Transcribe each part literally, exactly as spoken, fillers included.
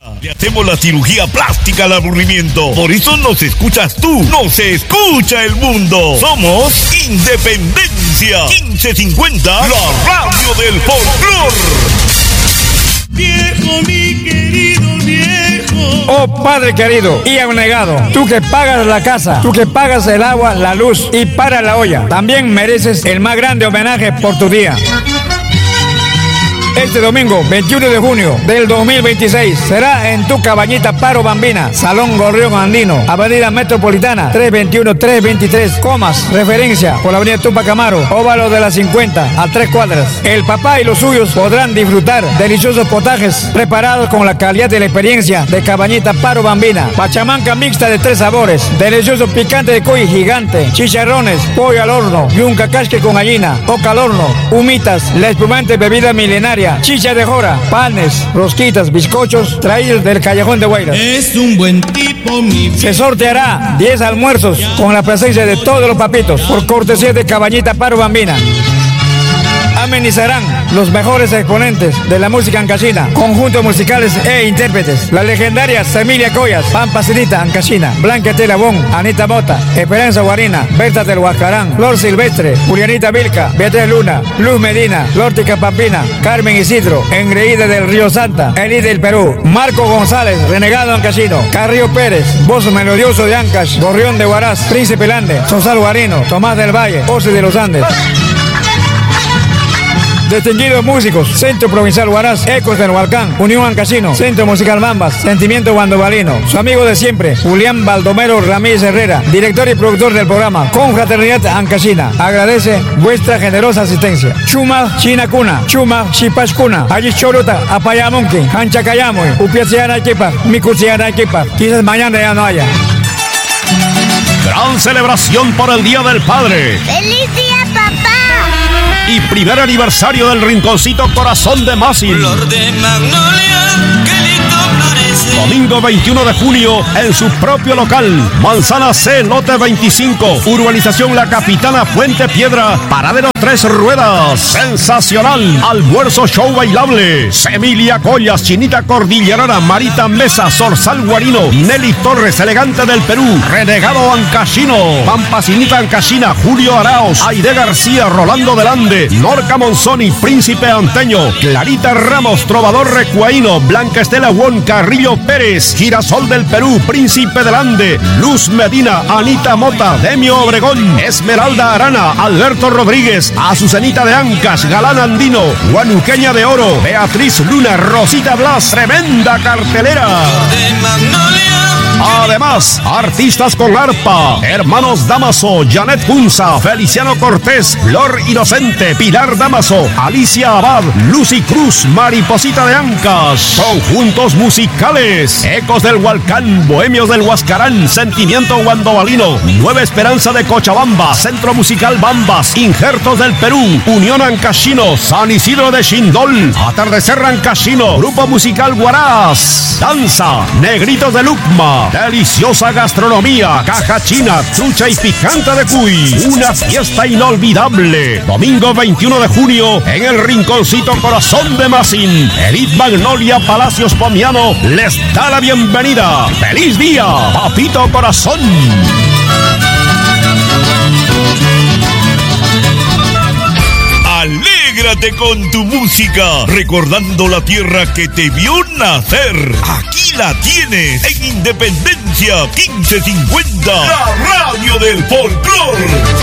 Le hacemos la cirugía plástica al aburrimiento. Por eso nos escuchas tú, nos escucha el mundo. Somos Independencia quince cincuenta, la radio del folclor. Viejo, mi querido viejo. Oh padre querido y abnegado, tú que pagas la casa, tú que pagas el agua, la luz y para la olla, también mereces el más grande homenaje por tu día. Este domingo, veintiuno de junio del dos mil veintiséis, será en tu cabañita Paro Bambina, Salón Gorrión Andino, Avenida Metropolitana, trescientos veintiuno, trescientos veintitrés, Comas, referencia por la Avenida Tupac Amaru, Óvalo de las cincuenta, a tres cuadras. El papá y los suyos podrán disfrutar deliciosos potajes preparados con la calidad de la experiencia de cabañita Paro Bambina, pachamanca mixta de tres sabores, delicioso picante de cuy gigante, chicharrones, pollo al horno, yunca casque con gallina, oca al horno, humitas, la espumante bebida milenaria, chicha de jora, panes, rosquitas, bizcochos, traídos del Callejón de Guayras. Es un buen tipo, mi viejo. Se sorteará diez almuerzos con la presencia de todos los papitos, por cortesía de Cabañita Paro Bambina. Amenizarán los mejores exponentes de la música ancashina, conjuntos musicales e intérpretes. Las legendarias Emilia Collas, Pampa Sinita Ancashina, Blanca Tela Bon, Anita Mota, Esperanza Guarina, Berta del Huascarán, Flor Silvestre, Julianita Vilca, Beatriz Luna, Luz Medina, Lórtica Pampina, Carmen Isidro, Engreída del Río Santa, Elí del Perú, Marco González, Renegado Ancashino, Carrillo Pérez, Voz Melodioso de Ancash, Gorrión de Huaraz, Príncipe Lande, Sosal Guarino, Tomás del Valle, Ose de los Andes. Distinguidos músicos, Centro Provincial Huaraz, Ecos del Hualcán, Unión Ancashino, Centro Musical Bambas, Sentimiento Guandobalino. Su amigo de siempre, Julián Baldomero Ramírez Herrera, director y productor del programa Confraternidad Ancashina. Agradece vuestra generosa asistencia. Chuma China Cuna, Chuma Chipash Cuna, Allí Choruta, Apayamonki, Hancha Cayamoy, Upiatsiana Equipa, Mikutsiana Equipa. Quizás mañana ya no haya. Gran celebración por el Día del Padre. ¡Feliz día, papá! Y primer aniversario del Rinconcito Corazón de Masin. Flor de magnolia, qué lindo florece. Domingo veintiuno de junio en su propio local. Manzana C, lote veinticinco. Urbanización La Capitana, Puente Piedra. Paradero Tres Ruedas. Sensacional. Almuerzo show bailable. Emilia Collas, Chinita Cordillerana, Marita Mesa, Zorzal Guarino, Nelly Torres, Elegante del Perú, Renegado Ancashino, Pampacinita Ancashina, Julio Araos, Aide García, Rolando Delande, Norca Monzoni, Príncipe Anteño, Clarita Ramos, Trovador Recuaíno, Blanca Estela Won, Carrillo Pérez, Girasol del Perú, Príncipe Delande, Luz Medina, Anita Mota, Demio Obregón, Esmeralda Arana, Alberto Rodríguez, Azucenita de Ancash, Galán Andino, Guanuqueña de Oro, Beatriz Luna, Rosita Blas, tremenda cartelera. De magnolia. Además, artistas con arpa, Hermanos Damaso, Janet Punza, Feliciano Cortés, Flor Inocente, Pilar Damaso, Alicia Abad, Lucy Cruz, Mariposita de Ancash, conjuntos musicales, Ecos del Hualcán, Bohemios del Huascarán, Sentimiento Guandobalino, Nueva Esperanza de Cochabamba, Centro Musical Bambas, Injertos del Perú, Unión Ancashino, San Isidro de Xindol, Atardecer Ancashino, Grupo Musical Huaraz, Danza, Negritos de Lucma, deliciosa gastronomía, caja china, trucha y picante de cuy, una fiesta inolvidable. Domingo veintiuno de junio en el Rinconcito Corazón de Masin. Edith Magnolia Palacios Pomiano les da la bienvenida. ¡Feliz día, papito corazón! Alégrate con tu música, recordando la tierra que te vio nacer. Aquí la tienes, en Independencia quince cincuenta, la radio del folclor.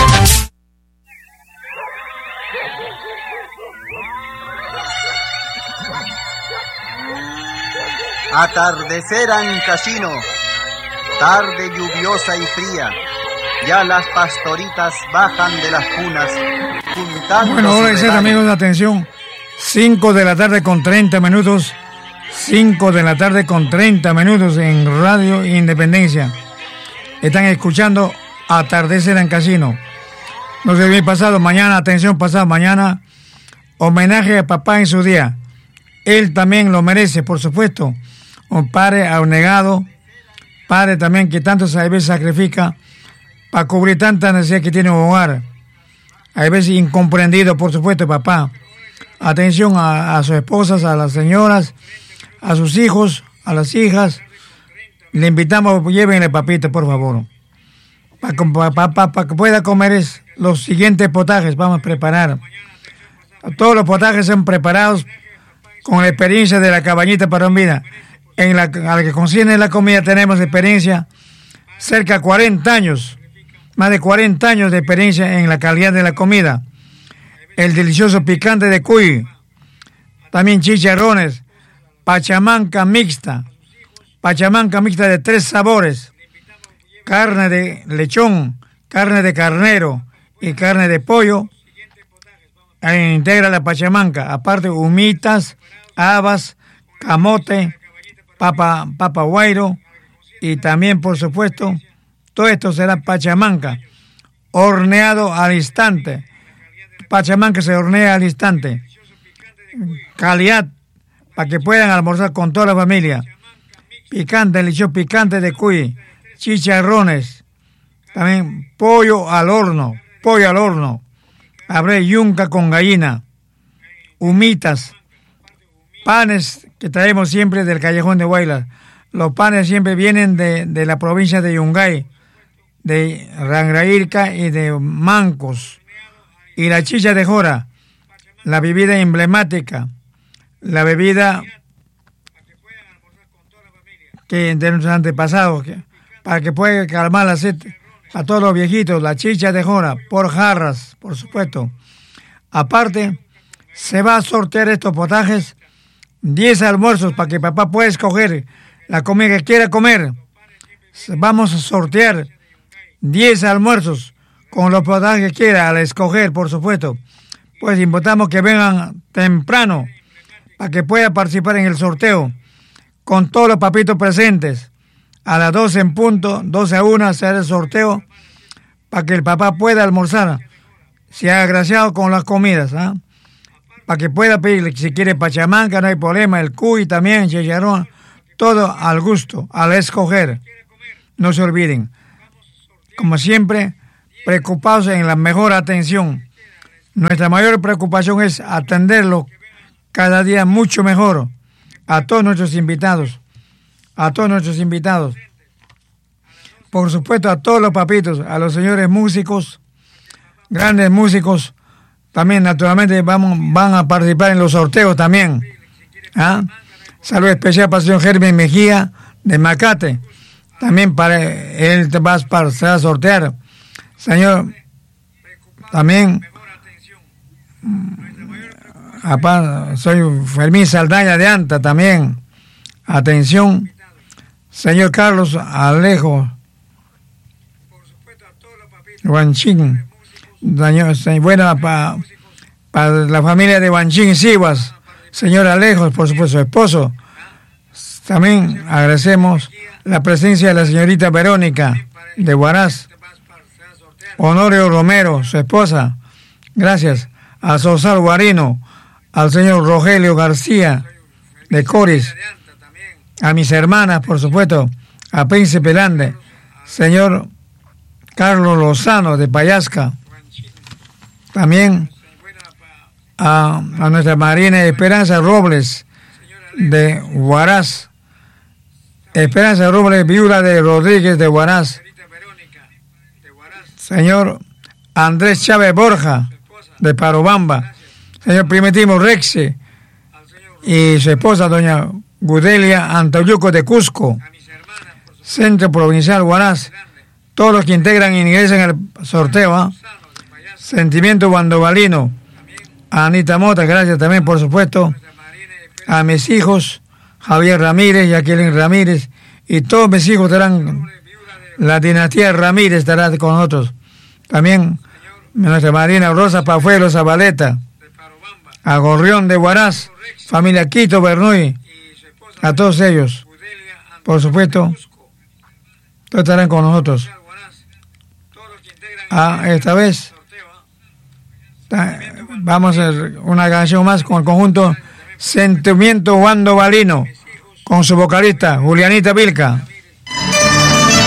Atardecer Ancashino, tarde lluviosa y fría. Ya las pastoritas bajan de las cunas. Bueno, ahora es amigos, atención. cinco de la tarde con treinta minutos. cinco de la tarde con treinta minutos en Radio Independencia. Están escuchando Atardecer Ancashino. No se olviden pasado mañana, atención, pasado mañana, homenaje a papá en su día. Él también lo merece, por supuesto. Un padre abnegado, padre también que tanto a veces sacrifica para cubrir tanta necesidad que tiene un hogar. A veces incomprendido, por supuesto, papá. Atención a, a sus esposas, a las señoras, a sus hijos, a las hijas, le invitamos, llévenle papita, por favor. Para pa, pa, pa que pueda comer es los siguientes potajes, vamos a preparar. Todos los potajes son preparados con la experiencia de la cabañita Parombina. En la, a la que concierne la comida tenemos experiencia, cerca de cuarenta años, más de cuarenta años de experiencia en la calidad de la comida. El delicioso picante de cuy, también chicharrones, pachamanca mixta, pachamanca mixta de tres sabores, carne de lechón, carne de carnero y carne de pollo, e integra la pachamanca, aparte humitas, habas, camote, papa, papa guairo y también, por supuesto, todo esto será pachamanca, horneado al instante. Pachamanca se hornea al instante. Calidad para que puedan almorzar con toda la familia. Picante, delicioso picante de cuy, chicharrones, también pollo al horno, pollo al horno. Habrá yunca con gallina, humitas, panes que traemos siempre del Callejón de Huaylas. Los panes siempre vienen de, de la provincia de Yungay, de Rangrairca y de Mancos. Y la chicha de jora, la bebida emblemática, la bebida que de nuestros antepasados, que, para que pueda calmar la sed a todos los viejitos, la chicha de jora, por jarras, por supuesto. Aparte, se va a sortear estos potajes, diez almuerzos para que papá pueda escoger la comida que quiera comer. Vamos a sortear diez almuerzos con los potajes que quiera, al escoger, por supuesto. Pues invitamos que vengan temprano para que pueda participar en el sorteo con todos los papitos presentes. A las doce en punto, doce a una será el sorteo para que el papá pueda almorzar. Se ha agraciado con las comidas, ¿eh? Para que pueda pedir, si quiere pachamanca, no hay problema, el cuy también, chicharrón, todo al gusto, al escoger. No se olviden. Como siempre, preocupados en la mejor atención. Nuestra mayor preocupación es atenderlo cada día mucho mejor a todos nuestros invitados, a todos nuestros invitados. Por supuesto, a todos los papitos, a los señores músicos, grandes músicos, también naturalmente vamos, van a participar en los sorteos también. ¿Ah? Saludo especial para el señor Germán Mejía de Macate. También para él te vas para, se va a sortear. Señor, también apá, soy Fermín Saldaña de Anta también. Atención. Señor Carlos Alejo Huanchín. Buena para pa la familia de Huanchín Sivas. Señor Alejo, por supuesto, su esposo. También agradecemos la presencia de la señorita Verónica de Huaraz. Honorio Romero, su esposa. Gracias. A Sosal Guarino, al señor Rogelio García de Coris, a mis hermanas, por supuesto, a Príncipe Lande, señor Carlos Lozano de Payasca, también a, a nuestra Marina Esperanza Robles de Huaraz, Esperanza Robles, viuda de Rodríguez de Huaraz, señor Andrés Chávez Borja de Parobamba, señor Primitivo Rexe y su esposa doña Gudelia Antoyuco de Cusco, Centro Provincial Huaraz, todos los que integran y ingresan al sorteo, ¿eh? Sentimiento Guandobalino, a Anita Mota, gracias también, por supuesto, a mis hijos, Javier Ramírez, Jacqueline Ramírez, y todos mis hijos estarán, la dinastía Ramírez estará con nosotros. También nuestra Marina Rosa Pafuelo Zabaleta, a Gorrión de Huaraz, familia Quito Bernuy, a todos ellos, por supuesto, todos estarán con nosotros. Ah, esta vez vamos a hacer una canción más con el conjunto Sentimiento Guandobalino, con su vocalista Julianita Vilca.